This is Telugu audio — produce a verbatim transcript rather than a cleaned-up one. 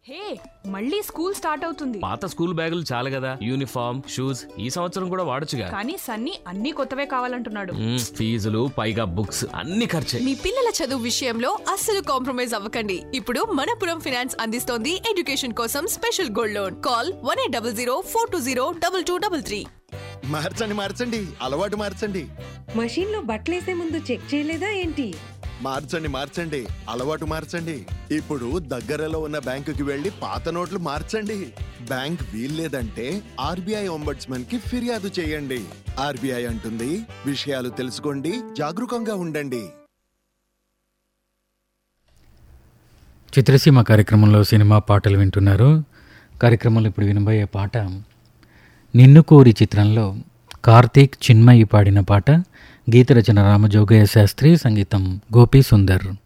హే, మళ్ళీ స్కూల్ స్టార్ట్ అవుతుంది. పాత స్కూల్ బ్యాగులు చాలు కదా, యూనిఫామ్ షూస్ ఈ సంవత్సరం కూడా వాడొచ్చుగా. కానీ సన్నీ అన్ని కొత్తవే కావాలంటున్నాడు. మ్మ్, ఫీజులు పైగా బుక్స్ అన్ని ఖర్చే. మీ పిల్లల చదువు విషయంలో అస్సలు కాంప్రమైజ్ అవ్వకండి. ఇప్పుడు మనపురం ఫైనాన్స్ అందిస్తోంది ఎడ్యుకేషన్ కోసం special gold loan. Call one eight double zero four two zero double two double three. మార్చండి మార్చండి అలవాటు మార్చండి. మషీన్ లో బట్టలేసే ముందు చెక్ చేయలేదా ఏంటి? మార్చండి మార్చండి అలవాటు మార్చండి. ఇప్పుడు దగ్గరలో ఉన్న బ్యాంకుకి వెళ్లి పాత నోట్లు మార్చండి. బ్యాంక్ వీల్లేదంటే ఆర్బీఐ ఒంబడ్స్మన్ కి ఫిర్యాదు చేయండి. ఆర్బీఐ అంటుంది, విషయాలు తెలుసుకోండి, జాగరూకంగా ఉండండి. చిత్రసీమ కార్యక్రమంలో సినిమా పాటలు వింటున్నారు. కార్యక్రమంలో ఇప్పుడు వినబోయే పాట నిన్ను కోరి చిత్రంలో కార్తీక్ చిన్మయి పాడిన పాట. గీత రచన రామజోగయ్య శాస్త్రి, సంగీతం గోపీ సుందర్.